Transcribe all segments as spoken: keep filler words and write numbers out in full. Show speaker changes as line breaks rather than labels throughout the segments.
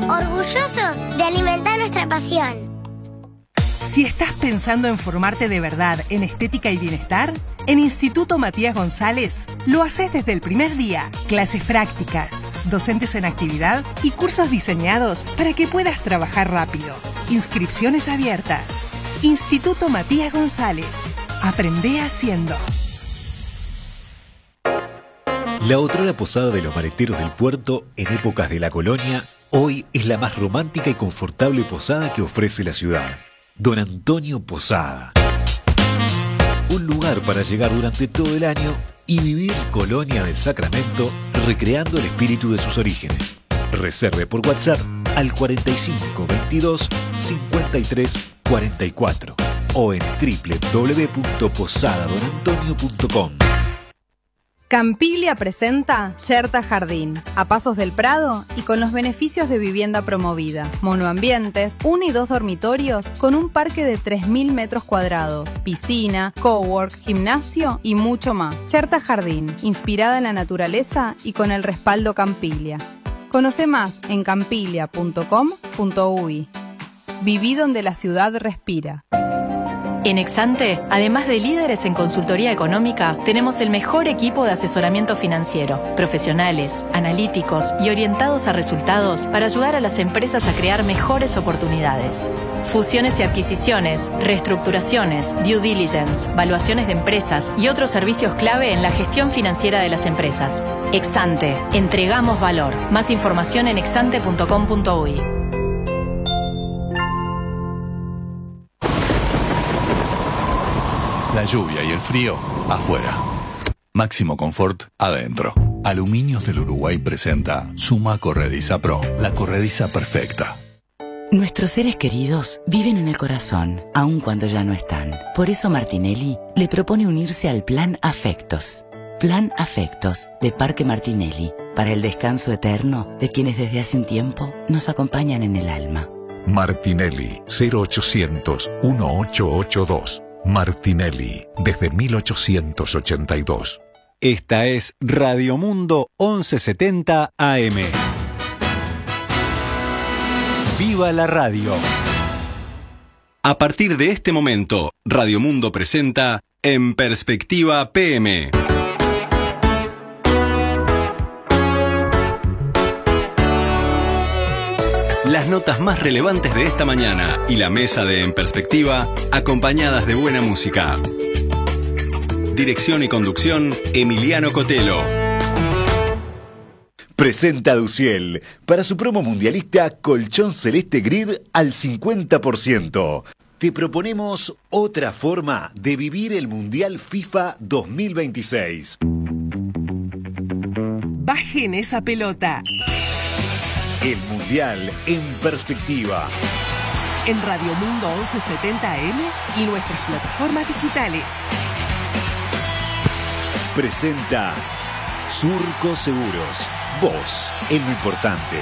orgullosos de alimentar nuestra pasión.
Si estás pensando en formarte de verdad en estética y bienestar, en Instituto Matías González lo haces desde el primer día. Clases prácticas, docentes en actividad y cursos diseñados para que puedas trabajar rápido. Inscripciones abiertas. Instituto Matías González. Aprende haciendo.
La otrora posada de los maleteros del puerto en épocas de la colonia, hoy es la más romántica y confortable posada que ofrece la ciudad. Don Antonio Posada. Un lugar para llegar durante todo el año y vivir Colonia del Sacramento recreando el espíritu de sus orígenes. Reserve por WhatsApp al cuarenta y cinco veintidós cincuenta y tres cuarenta y cuatro o en doble u doble u doble u punto posada don antonio punto com.
Campiglia presenta Cherta Jardín, a pasos del Prado y con los beneficios de vivienda promovida. Monoambientes, uno y dos dormitorios con un parque de tres mil metros cuadrados, piscina, cowork, gimnasio y mucho más. Cherta Jardín, inspirada en la naturaleza y con el respaldo Campiglia. Conoce más en campiglia punto com punto uy. Viví donde la ciudad respira.
En Exante, además de líderes en consultoría económica, tenemos el mejor equipo de asesoramiento financiero, profesionales, analíticos y orientados a resultados para ayudar a las empresas a crear mejores oportunidades. Fusiones y adquisiciones, reestructuraciones, due diligence, valuaciones de empresas y otros servicios clave en la gestión financiera de las empresas. Exante, entregamos valor. Más información en exante punto com punto uy.
La lluvia y el frío, afuera. Máximo confort, adentro. Aluminios del Uruguay presenta Suma Corrediza Pro, la corrediza perfecta.
Nuestros seres queridos viven en el corazón, aun cuando ya no están. Por eso Martinelli le propone unirse al Plan Afectos. Plan Afectos de Parque Martinelli, para el descanso eterno de quienes desde hace un tiempo nos acompañan en el alma.
Martinelli, cero ochocientos dieciocho ochenta y dos. Martinelli, desde mil ochocientos ochenta y dos.
Esta es Radio Mundo once setenta A M. ¡Viva la radio! A partir de este momento, Radio Mundo presenta En Perspectiva P M. Las notas más relevantes de esta mañana y la mesa de En Perspectiva, acompañadas de buena música. Dirección y conducción, Emiliano Cotelo.
Presenta Duciel para su promo mundialista Colchón Celeste Grid al cincuenta por ciento. Te proponemos otra forma de vivir el Mundial FIFA dos mil veintiséis.
Bajen esa pelota.
El Mundial en Perspectiva.
En Radio Mundo once setenta A M y nuestras plataformas digitales.
Presenta Surco Seguros. Vos, es lo importante.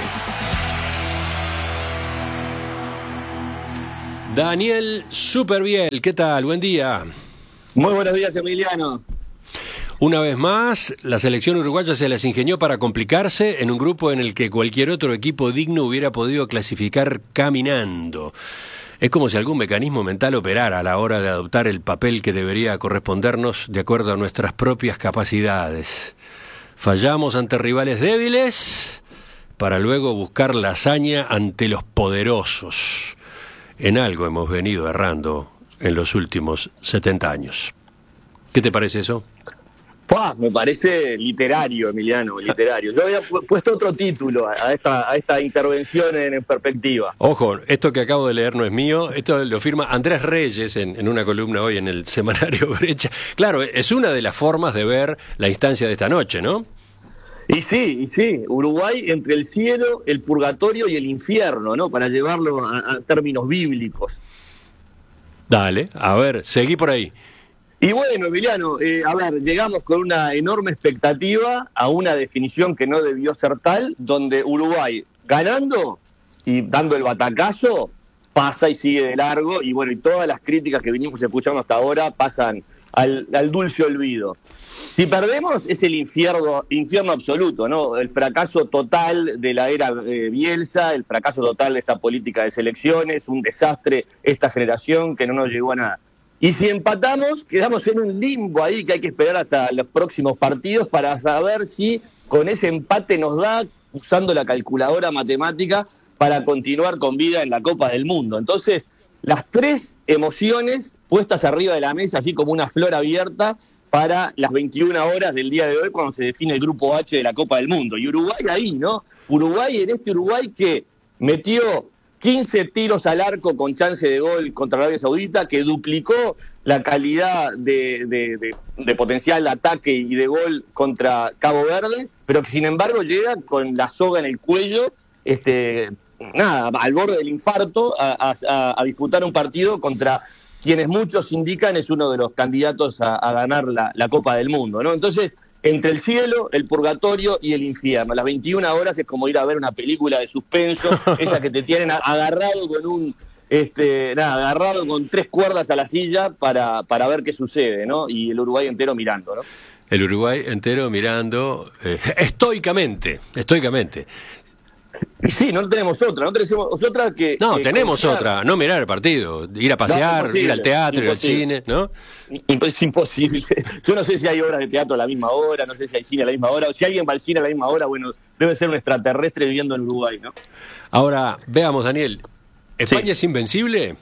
Daniel Superbiel, ¿qué tal? Buen día.
Muy buenos días, Emiliano.
Una vez más, la selección uruguaya se las ingenió para complicarse en un grupo en el que cualquier otro equipo digno hubiera podido clasificar caminando. Es como si algún mecanismo mental operara a la hora de adoptar el papel que debería correspondernos de acuerdo a nuestras propias capacidades. Fallamos ante rivales débiles para luego buscar la hazaña ante los poderosos. En algo hemos venido errando en los últimos setenta años. ¿Qué te parece eso?
Pua, me parece literario, Emiliano, literario. Yo había pu- puesto otro título a esta, a esta intervención en, en Perspectiva.
Ojo, esto que acabo de leer no es mío, esto lo firma Andrés Reyes en, en una columna hoy en el semanario Brecha. Claro, es una de las formas de ver la instancia de esta noche, ¿no?
Y sí, y sí, Uruguay entre el cielo, el purgatorio y el infierno, ¿no? Para llevarlo a, a términos bíblicos.
Dale, a ver, seguí por ahí.
Y bueno, Emiliano, eh, a ver, llegamos con una enorme expectativa a una definición que no debió ser tal, donde Uruguay ganando y dando el batacazo pasa y sigue de largo, y bueno, y todas las críticas que venimos escuchando hasta ahora pasan al, al dulce olvido. Si perdemos es el infierno, infierno absoluto, ¿no? El fracaso total de la era eh, Bielsa, el fracaso total de esta política de selecciones, un desastre esta generación que no nos llegó a nada. Y si empatamos, quedamos en un limbo ahí que hay que esperar hasta los próximos partidos para saber si con ese empate nos da, usando la calculadora matemática, para continuar con vida en la Copa del Mundo. Entonces, las tres emociones puestas arriba de la mesa, así como una flor abierta, para las veintiuna horas del día de hoy, cuando se define el grupo H de la Copa del Mundo. Y Uruguay ahí, ¿no? Uruguay, en este Uruguay que metió quince tiros al arco con chance de gol contra Arabia Saudita, que duplicó la calidad de, de, de, de potencial de ataque y de gol contra Cabo Verde, pero que sin embargo llega con la soga en el cuello, este, nada, al borde del infarto, a, a, a disputar un partido contra quienes muchos indican es uno de los candidatos a, a ganar la, la Copa del Mundo, ¿no? Entonces, entre el cielo, el purgatorio y el infierno. Las veintiuna horas es como ir a ver una película de suspenso, esas que te tienen agarrado con un, este, nada, agarrado con tres cuerdas a la silla para, para ver qué sucede, ¿no? Y el Uruguay entero mirando, ¿no?
El Uruguay entero mirando eh, estoicamente, estoicamente.
Y sí, no tenemos otra, no tenemos otra que...
No,
que
tenemos
confiar.
otra, no mirar el partido, ir a pasear,
No,
ir al teatro,
imposible.
ir al cine, ¿no?
Es imposible. Yo no sé si hay obras de teatro a la misma hora, no sé si hay cine a la misma hora, o si alguien va al cine a la misma hora, bueno, debe ser un extraterrestre viviendo en Uruguay, ¿no?
Ahora, veamos, Daniel, ¿España
Sí.
es invencible?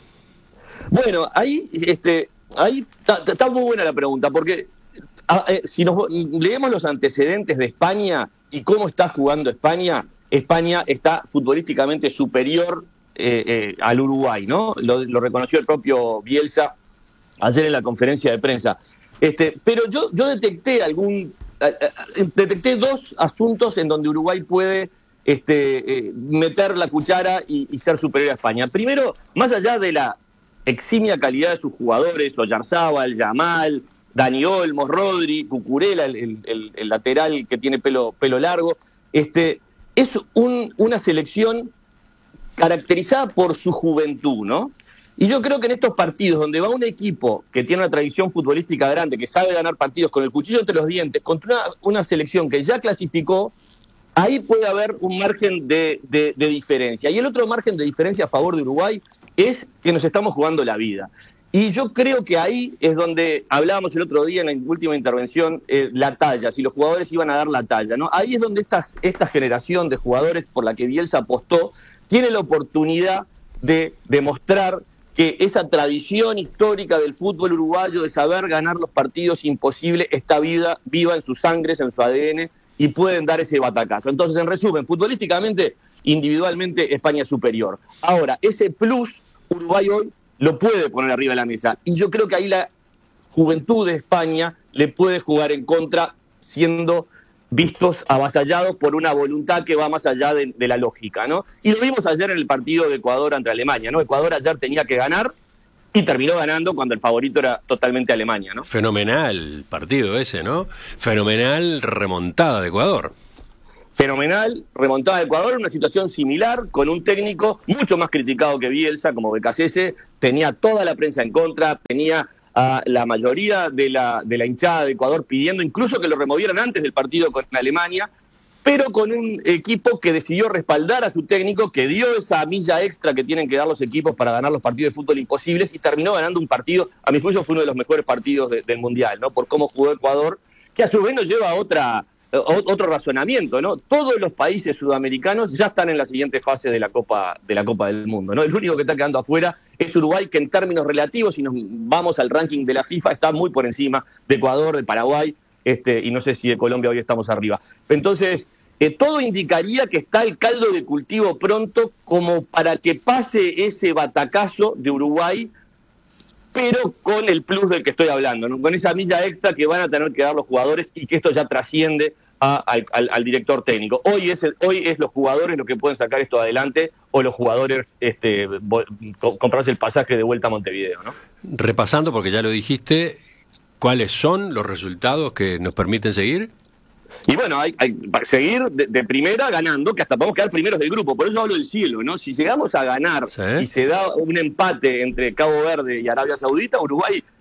Bueno, ahí este, ahí está, está muy buena la pregunta, porque a, eh, si nos leemos los antecedentes de España y cómo está jugando España, España está futbolísticamente superior eh, eh, al Uruguay, ¿no? Lo, lo reconoció el propio Bielsa ayer en la conferencia de prensa. Este, pero yo, yo detecté algún, eh, eh, detecté dos asuntos en donde Uruguay puede este, eh, meter la cuchara y, y ser superior a España. Primero, más allá de la eximia calidad de sus jugadores, Oyarzábal, Yamal, Dani Olmos, Rodri, Cucurella, el, el, el, el lateral que tiene pelo, pelo largo, este, es un, una selección caracterizada por su juventud, ¿no? Y yo creo que en estos partidos donde va un equipo que tiene una tradición futbolística grande, que sabe ganar partidos con el cuchillo entre los dientes, contra una, una selección que ya clasificó, ahí puede haber un margen de, de, de diferencia. Y el otro margen de diferencia a favor de Uruguay es que nos estamos jugando la vida. Y yo creo que ahí es donde hablábamos el otro día en la última intervención, eh, la talla, si los jugadores iban a dar la talla, ¿no? Ahí es donde estas, esta generación de jugadores por la que Bielsa apostó tiene la oportunidad de demostrar que esa tradición histórica del fútbol uruguayo de saber ganar los partidos imposibles está viva, viva en sus sangres, en su A D N, y pueden dar ese batacazo. Entonces, en resumen, futbolísticamente, individualmente, España es superior. Ahora, ese plus, Uruguay hoy lo puede poner arriba de la mesa. Y yo creo que ahí la juventud de España le puede jugar en contra, siendo vistos avasallados por una voluntad que va más allá de, de la lógica, ¿no? Y lo vimos ayer en el partido de Ecuador ante Alemania, ¿no? Ecuador ayer tenía que ganar y terminó ganando cuando el favorito era totalmente Alemania, ¿no?
Fenomenal partido ese, ¿no? Fenomenal remontada de Ecuador.
Fenomenal, remontada de Ecuador, una situación similar, con un técnico mucho más criticado que Bielsa, como Becasese, tenía toda la prensa en contra, tenía a la mayoría de la, de la hinchada de Ecuador pidiendo incluso que lo removieran antes del partido con Alemania, pero con un equipo que decidió respaldar a su técnico, que dio esa milla extra que tienen que dar los equipos para ganar los partidos de fútbol imposibles, y terminó ganando un partido, a mi juicio fue uno de los mejores partidos de, del Mundial, ¿no? Por cómo jugó Ecuador, que a su vez nos lleva a otra... otro razonamiento, ¿no? Todos los países sudamericanos ya están en la siguiente fase de la Copa de la Copa del Mundo, ¿no? El único que está quedando afuera es Uruguay, que en términos relativos, si nos vamos al ranking de la FIFA, está muy por encima de Ecuador, de Paraguay, este, y no sé si de Colombia hoy estamos arriba. Entonces, eh, todo indicaría que está el caldo de cultivo pronto como para que pase ese batacazo de Uruguay, pero con el plus del que estoy hablando, ¿no? Con esa milla extra que van a tener que dar los jugadores y que esto ya trasciende a, al, al, al director técnico. Hoy es el, hoy es los jugadores los que pueden sacar esto adelante, o los jugadores este, comprarse el pasaje de vuelta a Montevideo, ¿no?
Repasando, porque ya lo dijiste, ¿cuáles son los resultados que nos permiten seguir?
Y bueno, hay, hay seguir de, de primera ganando, que hasta podemos quedar primeros del grupo. Por eso hablo del cielo, ¿no? Si llegamos a ganar, ¿sí?, y se da un empate entre Cabo Verde y Arabia Saudita, Uruguay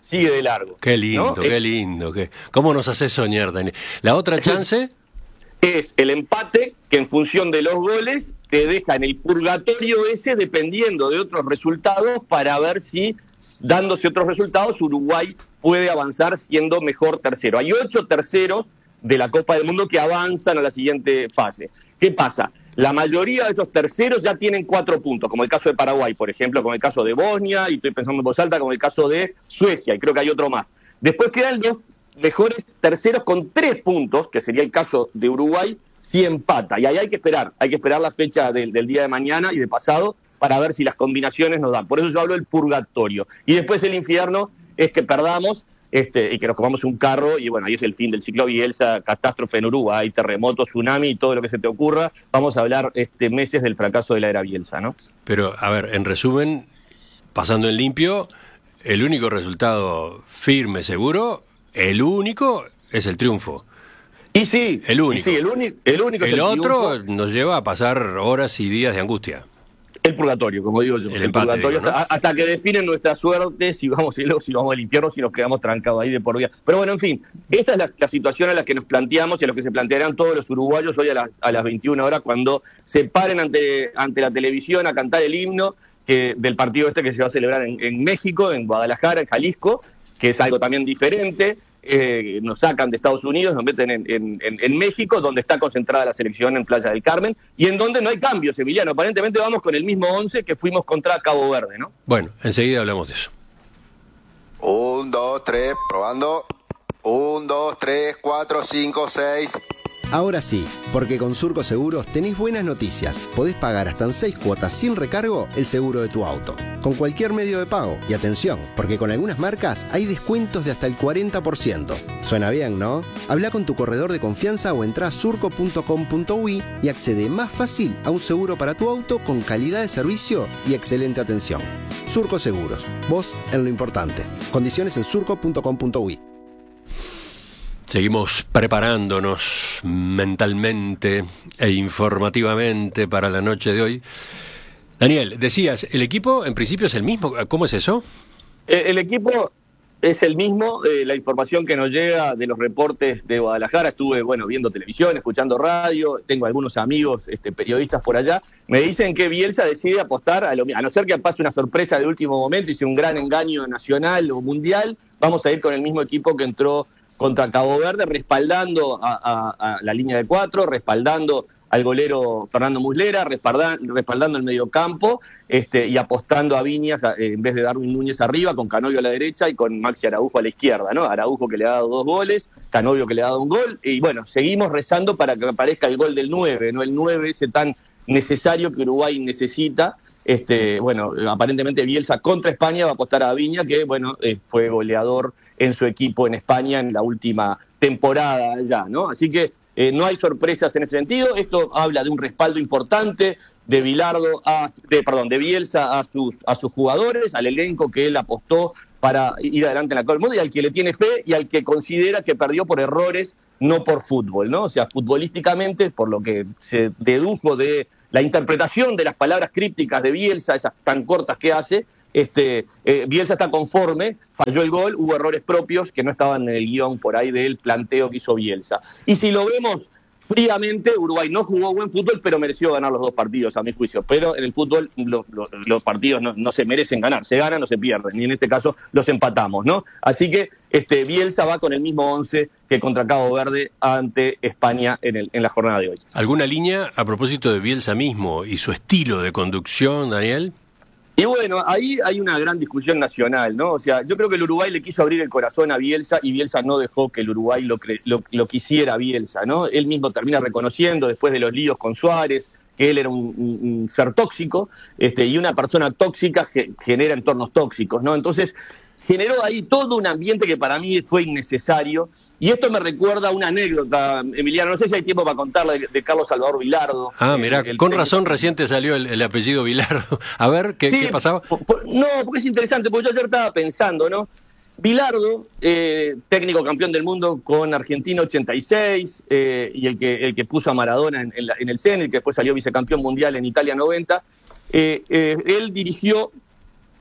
sigue de largo.
Qué lindo,
¿no?
qué
es,
lindo. Qué... ¿Cómo nos hace soñar, Daniel? ¿La otra chance?
Es el empate que en función de los goles te deja en el purgatorio ese dependiendo de otros resultados para ver si, dándose otros resultados, Uruguay puede avanzar siendo mejor tercero. Hay ocho terceros de la Copa del Mundo que avanzan a la siguiente fase. ¿Qué pasa? La mayoría de esos terceros ya tienen cuatro puntos, como el caso de Paraguay, por ejemplo, como el caso de Bosnia, y estoy pensando en voz alta, como el caso de Suecia, y creo que hay otro más. Después quedan los mejores terceros con tres puntos, que sería el caso de Uruguay, si empata. Y ahí hay que esperar, hay que esperar la fecha del, del día de mañana y de pasado para ver si las combinaciones nos dan. Por eso yo hablo del purgatorio. Y después el infierno es que perdamos este, y que nos comamos un carro, y bueno, ahí es el fin del ciclo Bielsa, catástrofe en Uruguay, terremoto, tsunami y todo lo que se te ocurra. Vamos a hablar este, meses del fracaso de la era Bielsa, ¿no?
Pero, a ver, en resumen, pasando en limpio, el único resultado firme, seguro, el único es el triunfo.
Y sí,
el único.
Y sí, el, único el único es
el,
el
otro
triunfo.
Nos lleva a pasar horas y días de angustia.
El purgatorio, como digo yo.
El,
el
empate,
purgatorio
digo, ¿no?
hasta, hasta que definen nuestra suerte, si vamos y luego si vamos al infierno, si nos quedamos trancados ahí de por vida. Pero bueno, en fin, esa es la, la situación a la que nos planteamos y a lo que se plantearán todos los uruguayos hoy a, la, a las veintiuna horas cuando se paren ante, ante la televisión a cantar el himno que, del partido este que se va a celebrar en, en México, en Guadalajara, en Jalisco, que es algo también diferente. Eh, nos sacan de Estados Unidos, nos meten en, en, en México, donde está concentrada la selección en Playa del Carmen, y en donde no hay cambios, Emiliano. Aparentemente vamos con el mismo once que fuimos contra Cabo Verde, ¿no?
Bueno, enseguida hablamos de eso.
Un, dos, tres, probando. Un, dos, tres, cuatro, cinco, seis.
Ahora sí, porque con Surco Seguros tenés buenas noticias. Podés pagar hasta en seis cuotas sin recargo el seguro de tu auto, con cualquier medio de pago. Y atención, porque con algunas marcas hay descuentos de hasta el cuarenta por ciento. Suena bien, ¿no? Habla con tu corredor de confianza o entrá a surco punto com punto uy y accede más fácil a un seguro para tu auto con calidad de servicio y excelente atención. Surco Seguros, vos en lo importante. Condiciones en surco punto com punto uy.
Seguimos preparándonos mentalmente e informativamente para la noche de hoy. Daniel, decías, ¿el equipo en principio es el mismo? ¿Cómo es eso?
El, el equipo es el mismo. Eh, la información que nos llega de los reportes de Guadalajara, estuve bueno viendo televisión, escuchando radio, tengo algunos amigos este, periodistas por allá, me dicen que Bielsa decide apostar, a, lo, a no ser que pase una sorpresa de último momento y sea un gran engaño nacional o mundial, vamos a ir con el mismo equipo que entró contra Cabo Verde, respaldando a, a, a la línea de cuatro, respaldando al golero Fernando Muslera, respaldando, respaldando el mediocampo este, y apostando a Viñas a, eh, en vez de Darwin Núñez arriba, con Canovio a la derecha y con Maxi Araujo a la izquierda, ¿no? Araujo que le ha dado dos goles, Canovio que le ha dado un gol, y bueno, seguimos rezando para que aparezca el gol del nueve, ¿no? El nueve ese tan necesario que Uruguay necesita. Este, bueno, aparentemente Bielsa contra España va a apostar a Viña, que bueno, eh, fue goleador en su equipo en España en la última temporada ya, ¿no? Así que eh, no hay sorpresas en ese sentido. Esto habla de un respaldo importante de Bilardo a, de, perdón, de Bielsa a sus, a sus jugadores, al elenco que él apostó para ir adelante en la Copa del Mundo y al que le tiene fe y al que considera que perdió por errores, no por fútbol, ¿no? O sea, futbolísticamente, por lo que se dedujo de la interpretación de las palabras crípticas de Bielsa, esas tan cortas que hace, este, eh, Bielsa está conforme, falló el gol, hubo errores propios que no estaban en el guión por ahí del planteo que hizo Bielsa. Y si lo vemos fríamente, Uruguay no jugó buen fútbol, pero mereció ganar los dos partidos, a mi juicio. Pero en el fútbol lo, lo, los partidos no, no se merecen ganar, se ganan o se pierden, y en este caso los empatamos, ¿no? Así que este, Bielsa va con el mismo once que contra Cabo Verde ante España en, el, en la jornada de hoy.
¿Alguna línea a propósito de Bielsa mismo y su estilo de conducción, Daniel?
Y bueno, ahí hay una gran discusión nacional, ¿no? O sea, yo creo que el Uruguay le quiso abrir el corazón a Bielsa y Bielsa no dejó que el Uruguay lo, lo, lo quisiera a Bielsa, ¿no? Él mismo termina reconociendo, después de los líos con Suárez, que él era un, un, un ser tóxico, este, y una persona tóxica que genera entornos tóxicos, ¿no? Entonces, generó ahí todo un ambiente que para mí fue innecesario, y esto me recuerda una anécdota, Emiliano, no sé si hay tiempo para contarla, de, de Carlos Salvador Bilardo.
Ah, mirá,
el, el
con
técnico.
razón reciente salió el, el apellido Bilardo. A ver, ¿qué,
sí,
¿qué pasaba?
Por, por, no, porque es interesante, porque yo ayer estaba pensando, ¿no? Bilardo, eh, técnico campeón del mundo con Argentina ochenta y seis, eh, y el que, el que puso a Maradona en, en, la, en el Zenit, que después salió vicecampeón mundial en Italia noventa, eh, eh, él dirigió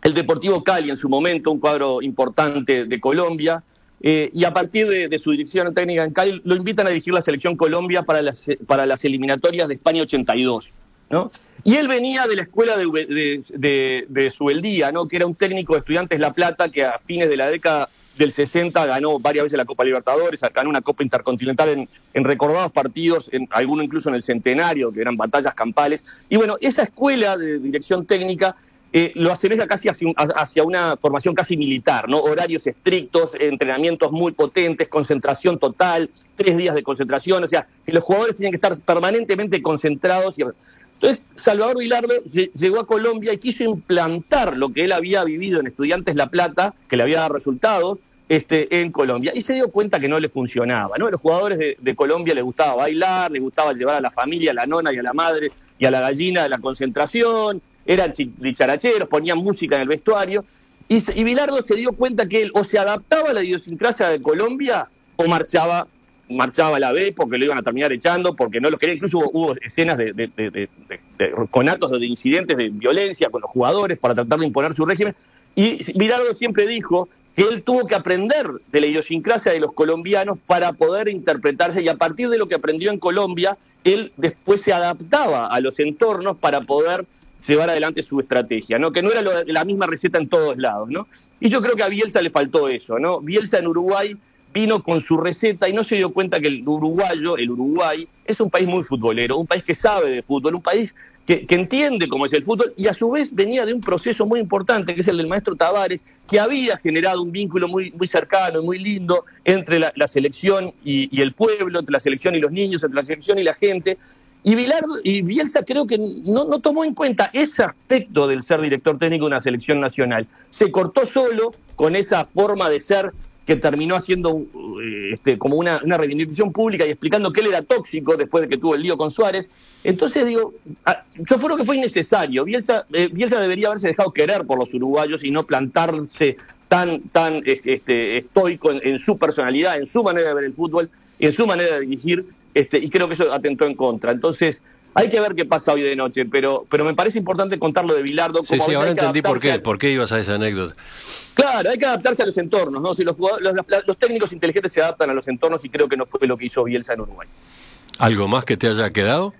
el Deportivo Cali en su momento, un cuadro importante de Colombia, eh, y a partir de, de su dirección técnica en Cali lo invitan a dirigir la selección Colombia para las, para las eliminatorias de España ochenta y dos, ¿no? Y él venía de la escuela de, de, de, de Subeldía, ¿no? Que era un técnico de Estudiantes La Plata que a fines de la década del sesenta ganó varias veces la Copa Libertadores, ganó una Copa Intercontinental en, en recordados partidos, en alguno incluso en el Centenario, que eran batallas campales. Y bueno, esa escuela de dirección técnica eh, lo asemeja casi hacia, un, hacia una formación casi militar, ¿no? Horarios estrictos, entrenamientos muy potentes, concentración total, tres días de concentración, o sea, que los jugadores tienen que estar permanentemente concentrados. Y... Entonces, Salvador Vilardo llegó a Colombia y quiso implantar lo que él había vivido en Estudiantes La Plata, que le había dado resultados, este, en Colombia. Y se dio cuenta que no le funcionaba, ¿no? A los jugadores de, de Colombia les gustaba bailar, les gustaba llevar a la familia, a la nona y a la madre y a la gallina de la concentración, eran dicharacheros, ponían música en el vestuario. Y, y Vilardo se dio cuenta que él o se adaptaba a la idiosincrasia de Colombia o marchaba marchaba a la B porque lo iban a terminar echando, porque no lo quería. Incluso hubo, hubo escenas de, de, de, de, de, de conatos de incidentes de violencia con los jugadores para tratar de imponer su régimen. Y Vilardo siempre dijo que él tuvo que aprender de la idiosincrasia de los colombianos para poder interpretarse, y a partir de lo que aprendió en Colombia, él después se adaptaba a los entornos para poder llevar adelante su estrategia, ¿no? Que no era lo, la misma receta en todos lados, ¿no? Y yo creo que a Bielsa le faltó eso, ¿no? Bielsa en Uruguay vino con su receta y no se dio cuenta que el uruguayo, el Uruguay, es un país muy futbolero, un país que sabe de fútbol, un país que, que entiende cómo es el fútbol, y a su vez venía de un proceso muy importante, que es el del maestro Tavares, que había generado un vínculo muy, muy cercano, muy lindo entre la, la selección y, y el pueblo, entre la selección y los niños, entre la selección y la gente. Y Vilardo y Bielsa creo que no, no tomó en cuenta ese aspecto del ser director técnico de una selección nacional. Se cortó solo con esa forma de ser que terminó haciendo este, como una, una reivindicación pública y explicando que él era tóxico después de que tuvo el lío con Suárez. Entonces digo, yo creo que fue innecesario. Bielsa, eh, Bielsa debería haberse dejado querer por los uruguayos y no plantarse tan, tan este, estoico en, en su personalidad, en su manera de ver el fútbol, en su manera de dirigir, este, y creo que eso atentó en contra. Entonces, hay que ver qué pasa hoy de noche, pero pero me parece importante contar lo de Bilardo.
Sí, sí, ahora entendí por qué,
a...
por qué ibas a esa anécdota.
Claro, hay que adaptarse a los entornos, ¿no? Si los, los, los técnicos inteligentes se adaptan a los entornos, y creo que no fue lo que hizo Bielsa en Uruguay.
¿Algo más que te haya quedado?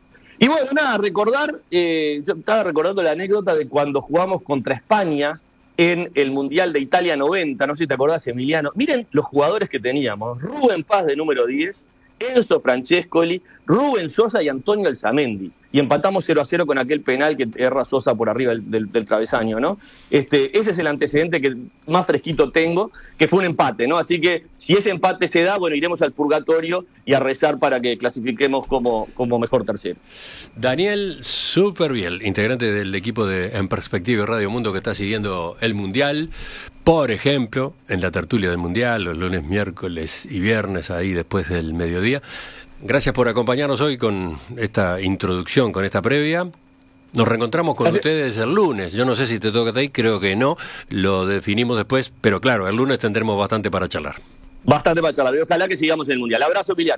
Y bueno, nada, recordar, eh, yo estaba recordando la anécdota de cuando jugamos contra España en el Mundial de Italia noventa, no sé si te acordás, Emiliano. Miren los jugadores que teníamos: Rubén Paz de número diez, Enzo Francescoli, Rubén Sosa y Antonio Alzamendi. Y empatamos cero a cero con aquel penal que erra Sosa por arriba del, del, del travesaño, ¿no? Este, ese es el antecedente que más fresquito tengo, que fue un empate, ¿no? Así que si ese empate se da, bueno, iremos al purgatorio y a rezar para que clasifiquemos como, como mejor tercero.
Daniel Superbiel, integrante del equipo de En Perspectiva y Radio Mundo, que está siguiendo el Mundial, por ejemplo, en la tertulia del Mundial, los lunes, miércoles y viernes, ahí después del mediodía. Gracias por acompañarnos hoy con esta introducción, con esta previa. Nos reencontramos con Gracias. ustedes el lunes. Yo no sé si te toca a ti, creo que no. Lo definimos después, pero claro, el lunes tendremos bastante para charlar.
Bastante para charlar. Y ojalá que sigamos en el Mundial. Abrazo, Emiliano.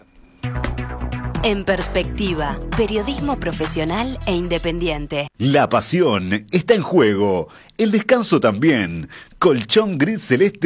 En Perspectiva, periodismo profesional e independiente.
La pasión está en juego, el descanso también. Colchón gris celeste